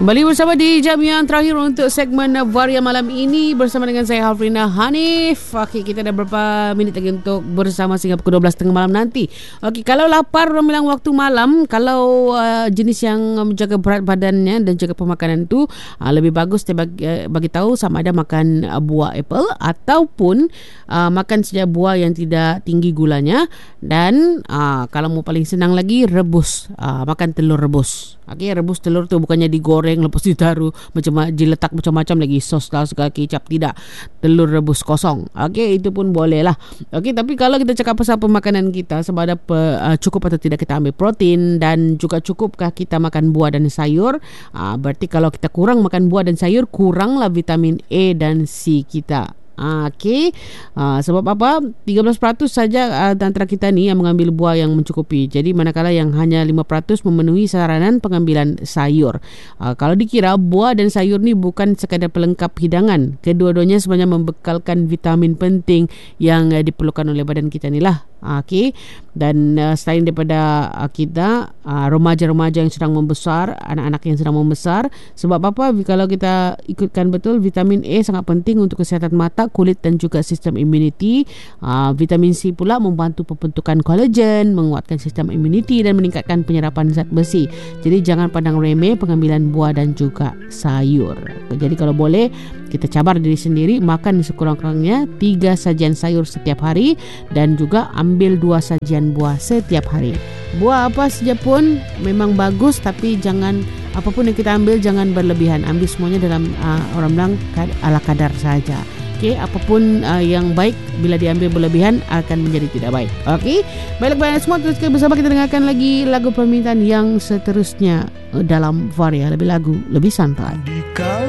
Kembali bersama di jam yang terakhir untuk segmen Varia malam ini bersama dengan saya Hafrina Hanif. Okey, kita dah berapa minit lagi untuk bersama sehingga pukul 12.30 malam nanti. Okey, kalau lapar orang bilang waktu malam, kalau jenis yang menjaga berat badannya dan jaga pemakanan tu lebih bagus dia bagi tahu sama ada makan buah apple ataupun makan saja buah yang tidak tinggi gulanya dan kalau mau paling senang lagi rebus, makan telur rebus. Okey, rebus telur tu bukannya digoreng lepas ditaruh diletak macam-macam lagi sos lah segala kicap, tidak, telur rebus kosong. Okey, itu pun boleh lah. Okey, tapi kalau kita cakap pasal pemakanan kita sama ada cukup atau tidak kita ambil protein dan juga cukupkah kita makan buah dan sayur, berarti kalau kita kurang makan buah dan sayur, kuranglah vitamin A dan C kita. Okey, sebab apa? 13% saja antara kita ni yang mengambil buah yang mencukupi. Jadi manakala yang hanya 5% memenuhi saranan pengambilan sayur. Kalau dikira buah dan sayur ni bukan sekadar pelengkap hidangan, kedua-duanya sebenarnya membekalkan vitamin penting yang diperlukan oleh badan kita ni lah. Okey, dan selain daripada kita remaja-remaja yang sedang membesar, anak-anak yang sedang membesar, sebab apa? Kalau kita ikutkan betul, vitamin A sangat penting untuk kesihatan mata, kulit dan juga sistem immunity. Vitamin C pula membantu pembentukan kolagen, menguatkan sistem immunity dan meningkatkan penyerapan zat besi. Jadi jangan pandang remeh pengambilan buah dan juga sayur. Jadi kalau boleh kita cabar diri sendiri, makan sekurang-kurangnya 3 sajian sayur setiap hari dan juga ambil 2 sajian buah setiap hari. Buah apa saja pun memang bagus, tapi jangan, apapun yang kita ambil jangan berlebihan. Ambil semuanya dalam orang bilang ala kadar saja. Okey, apapun yang baik bila diambil berlebihan akan menjadi tidak baik. Okey, baiklah semua, terus bersama kita dengarkan lagi lagu permintaan yang seterusnya dalam Varia, lebih lagu lebih santai.